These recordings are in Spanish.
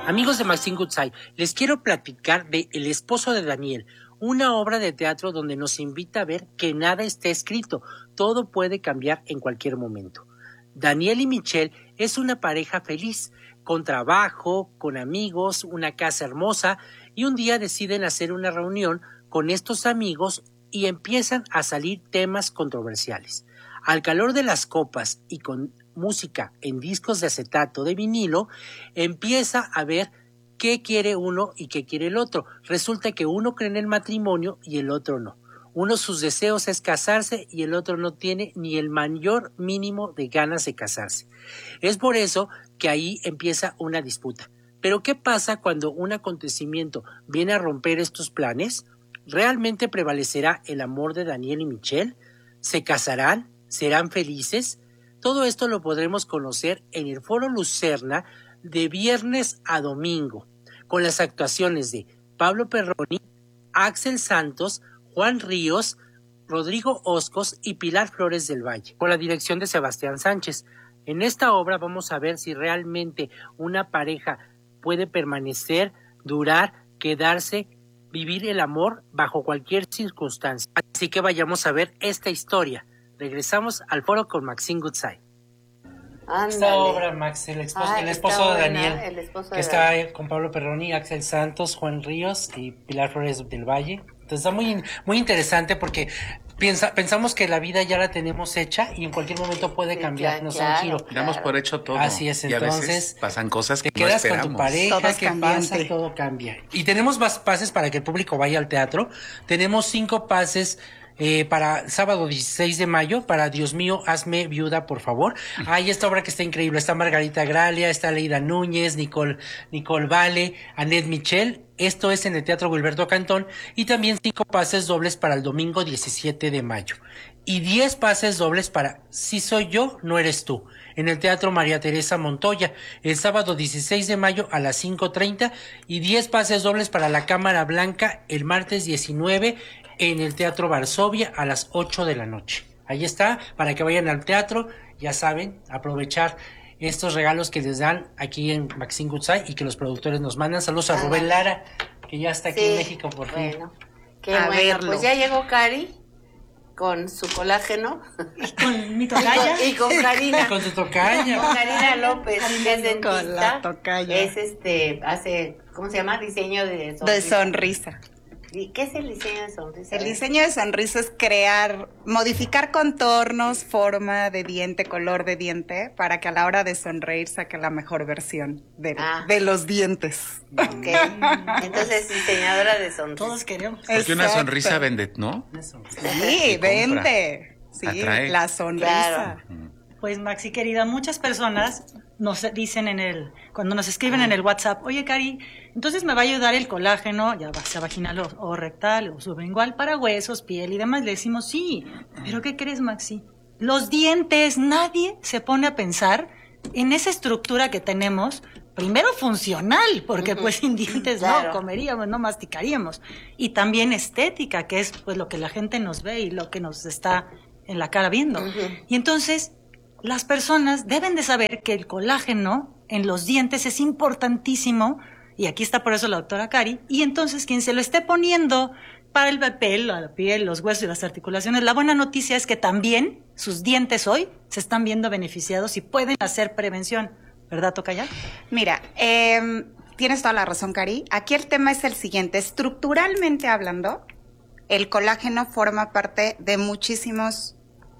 Amigos de Maxine Goodside, les quiero platicar de El esposo de Daniel, una obra de teatro donde nos invita a ver que nada está escrito, todo puede cambiar en cualquier momento. Daniel y Michelle es una pareja feliz, con trabajo, con amigos, una casa hermosa, y un día deciden hacer una reunión con estos amigos y empiezan a salir temas controversiales. Al calor de las copas y con música en discos de acetato de vinilo, empieza a ver qué quiere uno y qué quiere el otro. Resulta que uno cree en el matrimonio y el otro no. Uno sus deseos es casarse y el otro no tiene ni el mayor mínimo de ganas de casarse. Es por eso que ahí empieza una disputa. Pero ¿qué pasa cuando un acontecimiento viene a romper estos planes? ¿Realmente prevalecerá el amor de Daniel y Michelle? ¿Se casarán? ¿Serán felices? Todo esto lo podremos conocer en el Foro Lucerna de viernes a domingo, con las actuaciones de Pablo Perroni, Axel Santos, Juan Ríos, Rodrigo Oscos y Pilar Flores del Valle, con la dirección de Sebastián Sánchez. En esta obra vamos a ver si realmente una pareja puede permanecer, durar, quedarse, vivir el amor bajo cualquier circunstancia. Así que vayamos a ver esta historia. Regresamos al foro con Maxine Goodside. Ándale. Esta obra, Max, el esposo de Daniel, que está con Pablo Perroni, Axel Santos, Juan Ríos y Pilar Flores del Valle. Entonces está muy interesante porque pensamos que la vida ya la tenemos hecha y en cualquier momento puede cambiar, nos da un giro. Damos por hecho todo. Así es, entonces y a veces pasan cosas que te quedas no esperamos. con tu pareja, ¿qué pasa? Todo cambia. Y tenemos más pases para que el público vaya al teatro. Tenemos 5 pases para sábado 16 de mayo, para Dios mío, hazme viuda, por favor. Hay esta obra que está increíble. Está Margarita Gralia, está Leida Núñez, Nicole Vale, Annette Michel. Esto es en el Teatro Gilberto Cantón. Y también 5 pases dobles para el domingo 17 de mayo. Y 10 pases dobles para Si soy yo, no eres tú, en el Teatro María Teresa Montoya, el sábado 16 de mayo a las 5:30. Y 10 pases dobles para La Cámara Blanca el martes 19 en el Teatro Varsovia a las 8 de la noche. Ahí está, para que vayan al teatro, ya saben, aprovechar estos regalos que les dan aquí en Maxine Goodside y que los productores nos mandan. Saludos a Rubén Lara, que ya está aquí en México por fin. Qué bueno, pues ya llegó Cari con su colágeno. Y con mi tocaya. Y con Karina. Con su tocaya. Con Karina López, que es dentista. Con la tocaya. Es hace, ¿cómo se llama? Diseño de sonrisa. De sonrisa. ¿Y qué es el diseño de sonrisa? El diseño de sonrisa es modificar contornos, forma de diente, color de diente, para que a la hora de sonreír saque la mejor versión de los dientes. Ok. Entonces, diseñadora de sonrisa. Todos queremos. Porque una sonrisa vende, ¿no? Sí, vende. Sí, atrae. La sonrisa. Claro. Pues Maxi querida, muchas personas nos dicen cuando nos escriben en el WhatsApp, oye Cari, entonces me va a ayudar el colágeno, ya sea vaginal o rectal o sublingual, para huesos, piel y demás. Le decimos sí, pero ¿qué crees, Maxi? Los dientes, nadie se pone a pensar en esa estructura que tenemos, primero funcional, porque pues sin dientes no comeríamos, no masticaríamos, y también estética, que es pues lo que la gente nos ve y lo que nos está en la cara viendo. Y entonces las personas deben de saber que el colágeno en los dientes es importantísimo, y aquí está por eso la doctora Cari, y entonces quien se lo esté poniendo para el pelo, la piel, los huesos y las articulaciones, la buena noticia es que también sus dientes hoy se están viendo beneficiados y pueden hacer prevención, ¿verdad, tocaya? Mira, tienes toda la razón, Cari. Aquí el tema es el siguiente. Estructuralmente hablando, el colágeno forma parte de muchísimos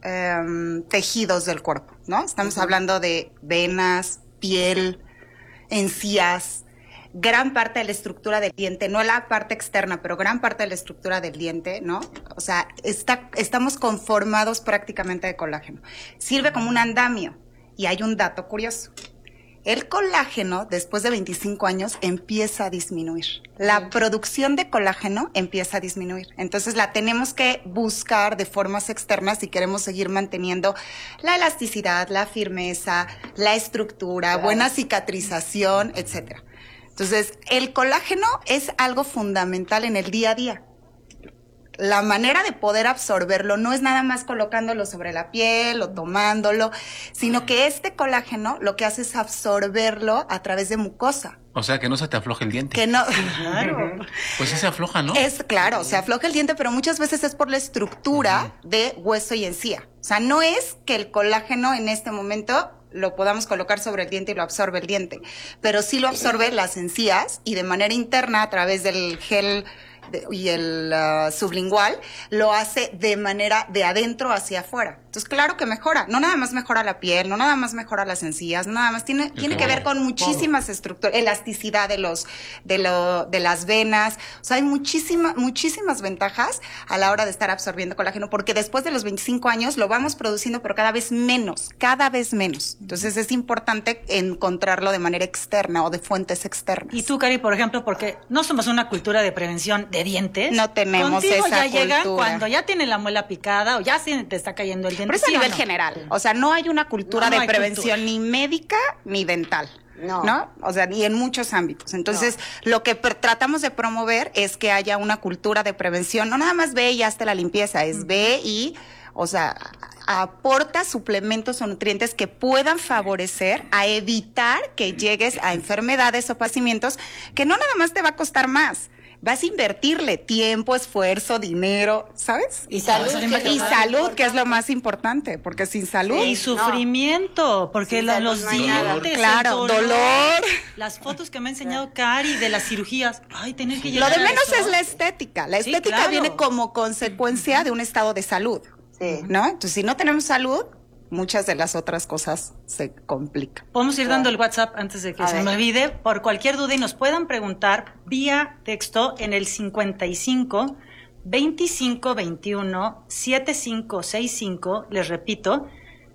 tejidos del cuerpo, ¿no? Estamos hablando de venas, piel, encías, gran parte de la estructura del diente, no la parte externa, pero gran parte de la estructura del diente, ¿no? O sea, estamos conformados prácticamente de colágeno. Sirve como un andamio. Y hay un dato curioso. El colágeno, después de 25 años, empieza a disminuir. La producción de colágeno empieza a disminuir. Entonces la tenemos que buscar de formas externas si queremos seguir manteniendo la elasticidad, la firmeza, la estructura, buena cicatrización, etcétera. Entonces, el colágeno es algo fundamental en el día a día. la manera de poder absorberlo no es nada más colocándolo sobre la piel o tomándolo, sino que este colágeno lo que hace es absorberlo a través de mucosa. O sea, que no se te afloje el diente. Que no. Claro. Pues sí se afloja, ¿no? Es claro, se afloja el diente, pero muchas veces es por la estructura de hueso y encía. O sea, no es que el colágeno en este momento lo podamos colocar sobre el diente y lo absorbe el diente, pero sí lo absorbe las encías y de manera interna a través del gel y el sublingual lo hace de manera de adentro hacia afuera. Entonces, claro que mejora. No nada más mejora la piel, no nada más mejora las encías, no nada más tiene que ver con muchísimas estructuras, elasticidad de las venas. O sea, hay muchísimas ventajas a la hora de estar absorbiendo colágeno, porque después de los 25 años lo vamos produciendo, pero cada vez menos. Entonces, es importante encontrarlo de manera externa o de fuentes externas. Y tú, Cari, por ejemplo, porque no somos una cultura de prevención de dientes. No tenemos contigo esa ya llegan cultura. cuando ya tienen la muela picada o ya te está cayendo el diente. Pero es a ¿sí o nivel no? general. O sea, no hay una cultura No de hay prevención cultura. ni médica ni dental. No. O sea, ni en muchos ámbitos. Entonces, lo que tratamos de promover es que haya una cultura de prevención. No nada más ve y hazte la limpieza, es ve y, o sea, aporta suplementos o nutrientes que puedan favorecer a evitar que llegues a enfermedades o padecimientos que no nada más te va a costar más. Vas a invertirle tiempo, esfuerzo, dinero, ¿sabes? Y salud, Y salud, que es lo más importante, porque sin salud... Y sufrimiento, porque Sin salud los no hay nada. dientes, Claro, el dolor. Las fotos que me ha enseñado Cari de las cirugías. Ay, tener que Lo llegar de a menos eso. es la estética. La Sí, estética claro. viene como consecuencia de un estado de salud, Sí. ¿no? Entonces, si no tenemos salud, muchas de las otras cosas se complican. Podemos ir dando el WhatsApp antes de que A se ver. me olvide, por cualquier duda y nos puedan preguntar vía texto en el 55 25 21 7565, les repito,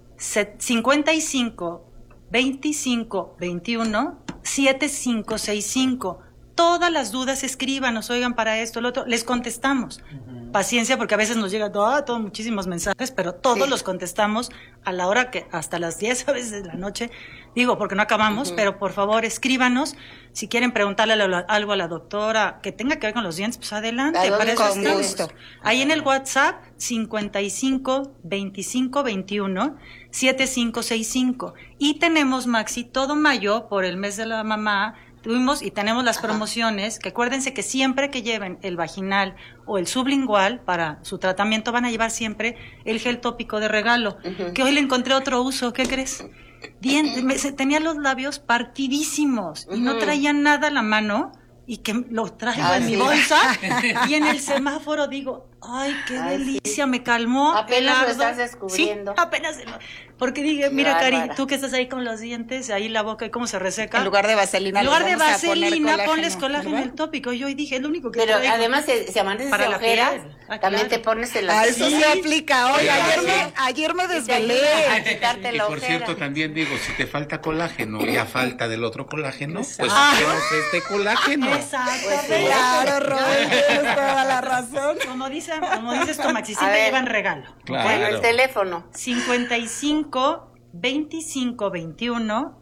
55 25 21 7565. Todas las dudas escríbanos, oigan, para esto, lo otro, les contestamos. Paciencia, porque a veces nos llegan todos muchísimos mensajes, pero todos los contestamos a la hora que, hasta las 10 a veces de la noche, digo, porque no acabamos, pero por favor escríbanos, si quieren preguntarle algo a la doctora que tenga que ver con los dientes, pues adelante, ¿A dónde para eso con estamos. gusto. Ahí en el WhatsApp, 55 25 21 7565. Y tenemos, Maxi, todo mayo, por el mes de la mamá, tuvimos y tenemos las promociones, que acuérdense que siempre que lleven el vaginal o el sublingual para su tratamiento van a llevar siempre el gel tópico de regalo, que hoy le encontré otro uso, ¿qué crees? Tenía los labios partidísimos y no traía nada a la mano y que lo traigo en mi bolsa y en el semáforo digo, ay, qué delicia, me calmó. Apenas el lo ardor. estás descubriendo. Sí, apenas. Porque dije, Qué mira, Cari, bárbara. tú que estás ahí con los dientes, ahí la boca y cómo se reseca. En lugar de vaselina, En lugar de les vamos a poner vaselina, colágeno, ponles colágeno ¿verdad? el tópico. Yo hoy dije, es lo único que Pero traigo. además, si amaneces Para de la ojeras, piel. Ah, también claro. te pones en la Eso se aplica. Oye, ayer me Y te desvelé. ayuda a quitarte Y la por ojera. cierto, también digo, si te falta colágeno y a falta del otro colágeno, pues Exacto. hacemos este colágeno. Exacto. Pues sí. ¿ves? Claro, Robert, tienes toda la razón. Como dices tú, Maxi, A siempre ver. llevan regalo. Claro. Bueno, el teléfono. 55 25 21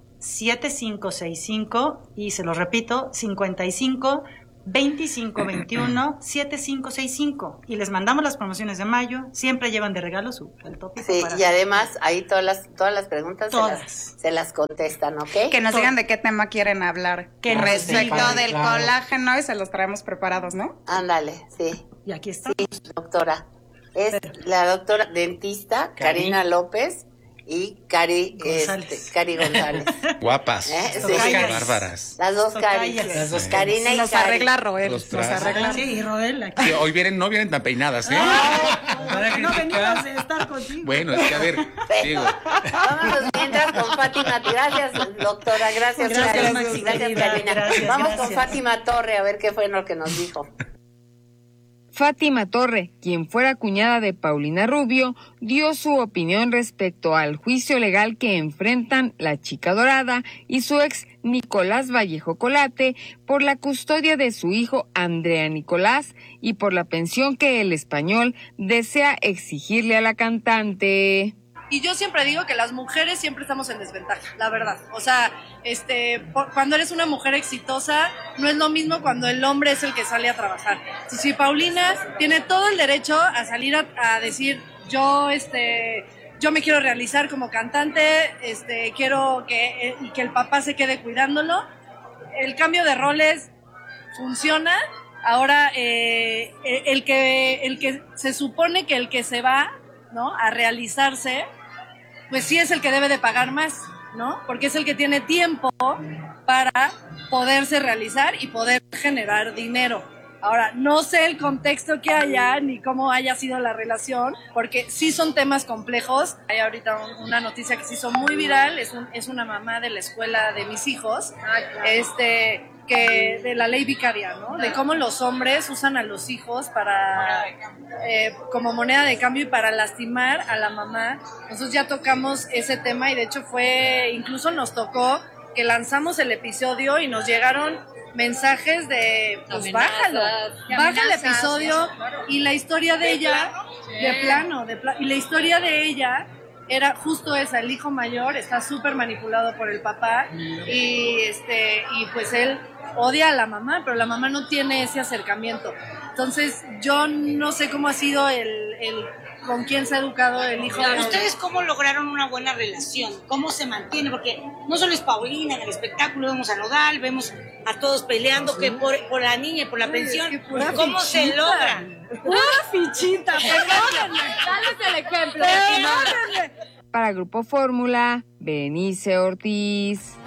7565 y se lo repito, 55 25 21 7565 y les mandamos las promociones de mayo, siempre llevan de regalo el tópico. Sí, para- y además ahí todas las preguntas Todas. se las contestan, ¿ok? Que nos digan de qué tema quieren hablar Que nos respecto digan. del Claro. colágeno y se los traemos preparados, ¿no? Ándale, sí, Y aquí está. doctora. Es la doctora dentista Karina López y Cari González. Cari González. Guapas. Sí. Qué bárbaras. Las dos Tocayas. Caris. Las dos Karina y Nos Cari. arregla Roel, Los nos traes. arregla. Sí, y Roel aquí. Que hoy no vienen tan peinadas, ¿eh? No venimos a estar contigo. Bueno, es que a ver, digo, Vámonos mientras con Fátima. Gracias, doctora. Gracias, Gracias, Cari. Maxi, Gracias, querida. Karina. Gracias, Vamos gracias. con Fátima Torre a ver qué fue lo que nos dijo. Fátima Torre, quien fuera cuñada de Paulina Rubio, dio su opinión respecto al juicio legal que enfrentan la Chica Dorada y su ex Nicolás Vallejo Colate por la custodia de su hijo Andrea Nicolás y por la pensión que el español desea exigirle a la cantante. Y yo siempre digo que las mujeres siempre estamos en desventaja, la verdad. O sea, cuando eres una mujer exitosa, no es lo mismo cuando el hombre es el que sale a trabajar. Si Paulina tiene todo el derecho a salir a decir, yo me quiero realizar como cantante, quiero que el papá se quede cuidándolo. El cambio de roles funciona. Ahora, el que se supone que el que se va, ¿no?, a realizarse, pues sí es el que debe de pagar más, ¿no? Porque es el que tiene tiempo para poderse realizar y poder generar dinero. Ahora, no sé el contexto que haya ni cómo haya sido la relación, porque sí son temas complejos. Hay ahorita una noticia que se hizo muy viral, es una mamá de la escuela de mis hijos, que de la ley vicaria, ¿no? De cómo los hombres usan a los hijos para como moneda de cambio y para lastimar a la mamá. Nosotros ya tocamos ese tema y de hecho incluso nos tocó que lanzamos el episodio y nos llegaron mensajes de, pues bájalo, baja el episodio, y la historia de ella, y la historia de ella era justo esa, el hijo mayor está súper manipulado por el papá y pues él odia a la mamá, pero la mamá no tiene ese acercamiento. Entonces yo no sé cómo ha sido con quién se ha educado el hijo. ¿Ustedes cómo lograron una buena relación? ¿Cómo se mantiene? Porque no solo es Paulina en el espectáculo, vemos a Nodal, vemos a todos peleando que por la niña y por la pensión. Es que ¿cómo fichita se logra? ¡Pura fichita! Perdónenme. Dales el ejemplo. Para Grupo Fórmula, Berenice Ortiz.